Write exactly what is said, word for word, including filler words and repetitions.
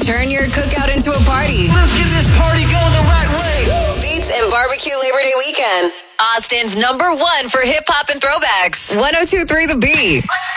Turn your cookout into a party. Let's get this party going the right way. Beats and Barbecue Labor Day weekend. Austin's number one for hip hop and throwbacks. one oh two point three The Beat.